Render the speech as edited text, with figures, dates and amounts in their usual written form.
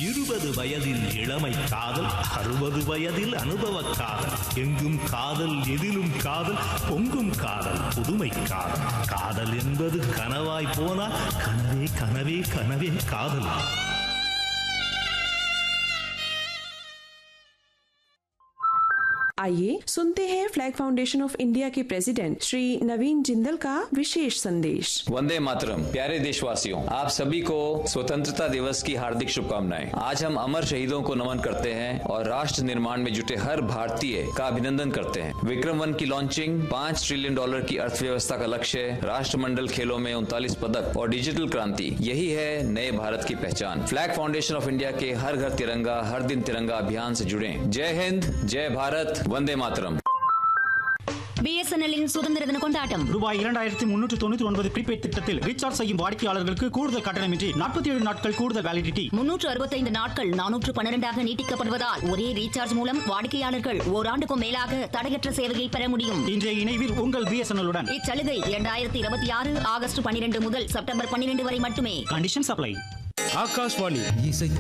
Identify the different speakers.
Speaker 1: 20 வயதில் இளமை காதல், 60 வயதில் அனுபவ காதல். எங்கும் காதல், எதிலும் காதல், பொங்கும் காதல், புதுமை காதல். காதல் என்பது கனவாய் போனால் கனவே கனவே கனவே காதல்.
Speaker 2: आइए सुनते हैं फ्लैग फाउंडेशन ऑफ इंडिया के प्रेसिडेंट श्री नवीन जिंदल का विशेष संदेश।
Speaker 3: वंदे मातरम। प्यारे देशवासियों, आप सभी को स्वतंत्रता दिवस की हार्दिक शुभकामनाएं। आज हम अमर शहीदों को नमन करते हैं और राष्ट्र निर्माण में जुटे हर भारतीय का अभिनंदन करते हैं। विक्रम 1 की लॉन्चिंग, $5 ट्रिलियन की अर्थव्यवस्था का लक्ष्य, राष्ट्रमंडल खेलों में 39 पदक और डिजिटल क्रांति, यही है नए भारत की पहचान। फ्लैग फाउंडेशन ऑफ इंडिया के हर घर तिरंगा, हर दिन तिरंगा अभियान से जुड़े। जय हिंद, जय भारत, वंदे मातरम।
Speaker 4: BSNL சுதந்திர தின கொண்டாட்டம்.
Speaker 5: ரூபாய் 2399 ப்ரீபெய்ட் திட்டத்தில் ரீசார்ஜ் செய்யும் வாடிக்கையாளர்களுக்கு கூடுதல் கட்டணமின்றி 47 நாட்கள் கூடுதல் வேலிடிட்டி.
Speaker 4: 365 நாட்கள் 412 நீட்டிக்கப்படுவதால் ஒரே ரீசார்ஜ் மூலம் வாடிக்கையாளர்கள் ஓராண்டுக்கும் மேலாக தடையற்ற சேவையை பெற முடியும்.
Speaker 5: இன்றைய இணைவில் உங்கள் BSNL உடன்.
Speaker 4: இச்சலுகை 2026 ஆகஸ்ட் 12 முதல் செப்டம்பர் 12 வரை மட்டுமே.
Speaker 5: Condition apply.
Speaker 6: ஆகாஷ்வாணி இசை